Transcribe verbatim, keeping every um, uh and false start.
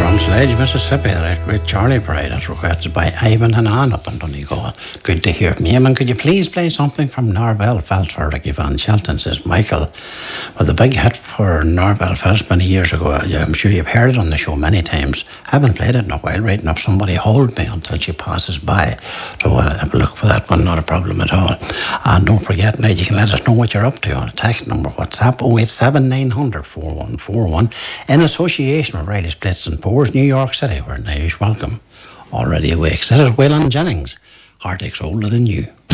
from Sledge, Mississippi, that great Charlie Parade is requested by Ivan Hanan up in Donegal. Good to hear from you. And could you please play something from Norbel Falsford Van Shelton, says Michael. Well, the big hit for Norbel Fest many years ago, I'm sure you've heard it on the show many times. I haven't played it in a while, writing up Somebody Hold Me Until She Passes By. So uh, have a look for that one, not a problem at all. And don't forget now, you can let us know what you're up to on a text number, WhatsApp oh eight seven nine hundred four one four one, in association with Riley's Blitz and Pours, New York City, where an Irish welcome already awakes. This is Waylon Jennings, Heartache's Older Than You.